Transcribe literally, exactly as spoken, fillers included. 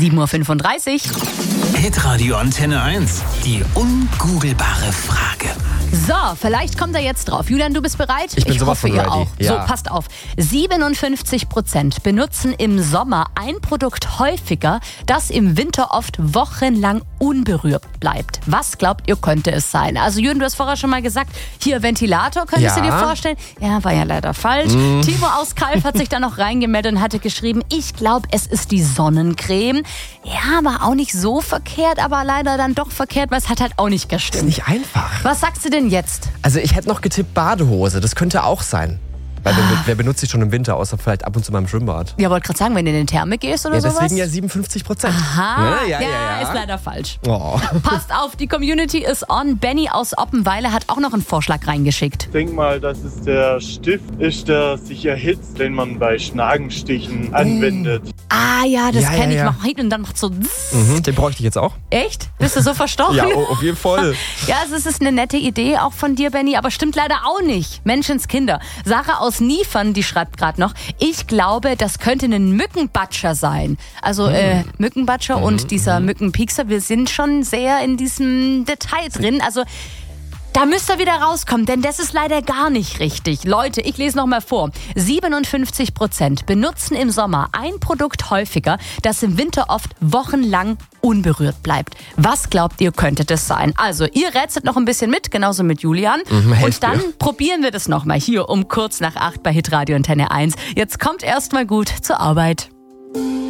sieben Uhr fünfunddreißig. Hitradio Antenne eins. Die ungoogelbare Frage. So, vielleicht kommt er jetzt drauf. Julian, du bist bereit? Ich bin ich sowas hoffe, von ihr ready. auch. Ja. So, passt auf. siebenundfünfzig Prozent benutzen im Sommer ein Produkt häufiger, das im Winter oft wochenlang unberührt bleibt. Was glaubt ihr, könnte es sein? Also Julian, du hast vorher schon mal gesagt, hier Ventilator, könntest Ja. du dir vorstellen? Ja, war ja leider falsch. Mm. Timo aus Kalf hat sich da noch reingemeldet und hatte geschrieben, ich glaube, es ist die Sonnencreme. Ja, war auch nicht so verkehrt, aber leider dann doch verkehrt, weil es hat halt auch nicht Ist gestimmt. nicht einfach. Was sagst du denn jetzt? Also ich hätte noch getippt Badehose, das könnte auch sein. Weil wer, wer benutzt sie schon im Winter, außer vielleicht ab und zu mal im Schwimmbad? Ja, wollte gerade sagen, wenn du in den Therme gehst oder Ja, sowas. deswegen ja siebenundfünfzig Prozent. Aha, Ne? ja, Ja, ja, ja. ist leider falsch. Oh. Passt auf, die Community ist on. Benny aus Oppenweiler hat auch noch einen Vorschlag reingeschickt. Ich denke mal, dass es der Stift ist, der sich erhitzt, den man bei Schnagenstichen anwendet. Ah ja, das Ja, kenne ja, ich. ja. Mach hin und dann macht so zzz. Mhm, den bräuchte ich jetzt auch. Echt? Bist du so verstochen? Ja, oh, auf jeden Fall. Ja, also es ist eine nette Idee auch von dir, Benny, aber stimmt leider auch nicht. Menschenskinder. Sarah aus Niefern, die schreibt gerade noch, ich glaube, das könnte ein Mückenbatscher sein. Also äh, Mückenbatscher Mhm, und dieser Mückenpiekser, wir sind schon sehr in diesem Detail drin. Also da müsst ihr wieder rauskommen, denn das ist leider gar nicht richtig. Leute, ich lese noch mal vor. siebenundfünfzig Prozent benutzen im Sommer ein Produkt häufiger, das im Winter oft wochenlang unberührt bleibt. Was glaubt ihr, könnte das sein? Also, ihr rätselt noch ein bisschen mit, genauso mit Julian. Mhm, helft Und dann mir. probieren wir das noch mal hier um kurz nach acht bei Hitradio Antenne eins. Jetzt kommt erst mal gut zur Arbeit.